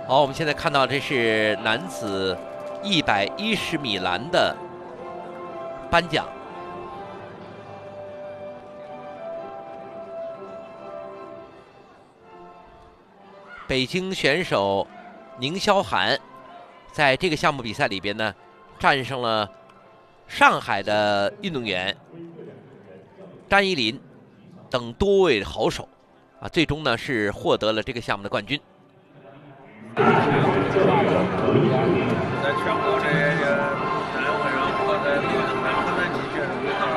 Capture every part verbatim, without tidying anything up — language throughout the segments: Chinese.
好，我们现在看到这是男子一百一十米栏的颁奖。北京选手宁霄涵在这个项目比赛里边呢，战胜了上海的运动员詹依林等多位好手，啊，最终呢是获得了这个项目的冠军。 在全国的这个单位上获得很难继续。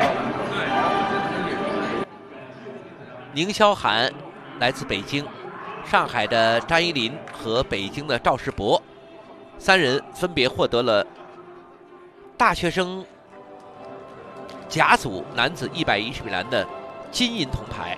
宁霄涵来自北京，上海的詹依林和北京的赵世博，三人分别获得了大学生甲组男子一百一十米栏的金银铜牌。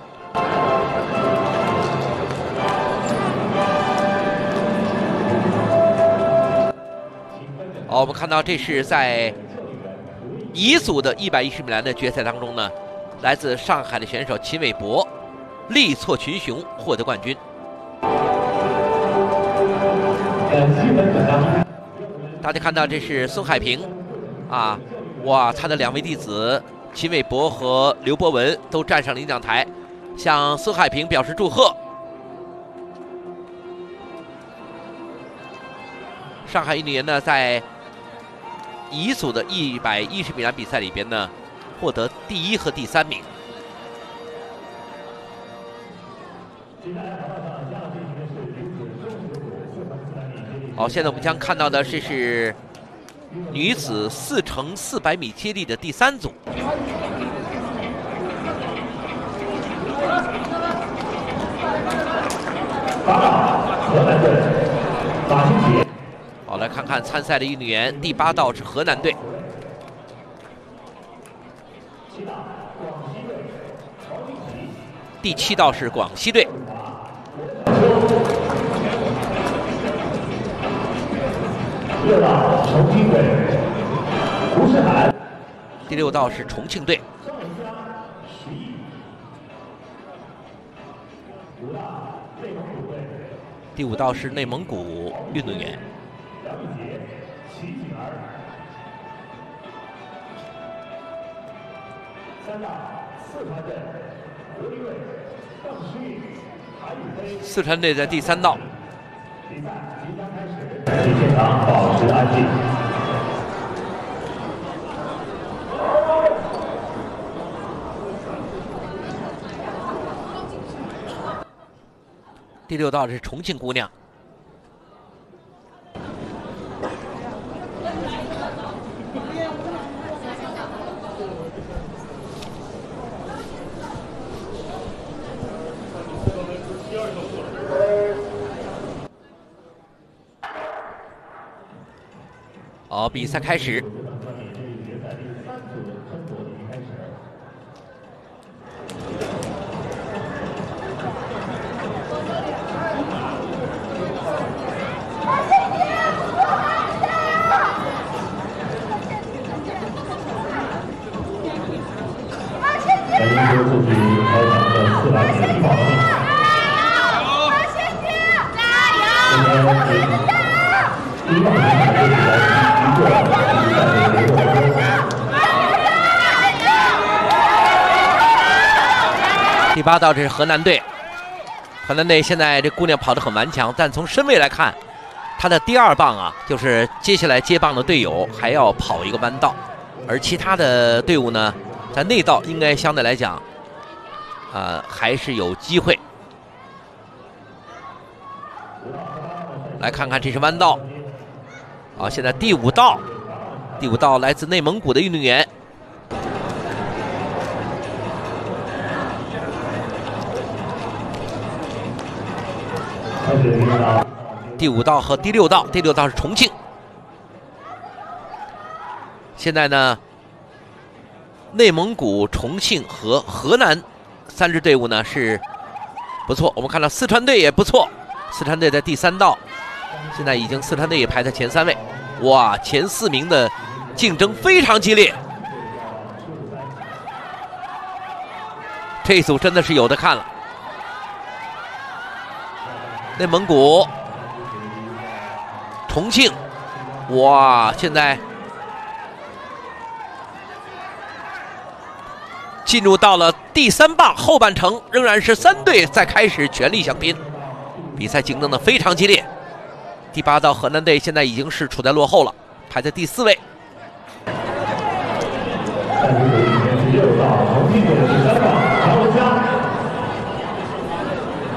好，我们看到这是在乙组的一百一十米栏的决赛当中呢，来自上海的选手秦伟博力挫群雄，获得冠军。大家看到这是孙海平啊，哇，他的两位弟子秦伟博和刘博文都站上领奖台，向孙海平表示祝贺。上海运动员呢，在乙组的一百一十米栏比赛里边呢，获得第一和第三名。好，现在我们将看到的是是女子四乘四百米接力的第三组。好，来看看参赛的运动员，第八道是河南队，第七道是广西队。六道重庆队，吴世涵。第六道是重庆队。第五道是内蒙古运动员。四川队在第三道。现场保持安静。第六道是重庆姑娘。好，比赛开始。第八道这是河南队，河南队现在这姑娘跑得很顽强，但从身位来看，她的第二棒啊，就是接下来接棒的队友还要跑一个弯道，而其他的队伍呢，在内道应该相对来讲，呃，还是有机会。来看看这是弯道，啊，现在第五道，第五道来自内蒙古的运动员。第五道和第六道，第六道是重庆。现在呢，内蒙古、重庆和河南三支队伍呢是不错。我们看到四川队也不错，四川队在第三道，现在已经四川队也排在前三位。哇，前四名的竞争非常激烈，这一组真的是有的看了。内蒙古重庆，哇，现在进入到了第三棒后半程，仍然是三队在开始全力相拼，比赛竞争的非常激烈。第八道河南队现在已经是处在落后了，排在第四位。 第六道重庆队的第三棒。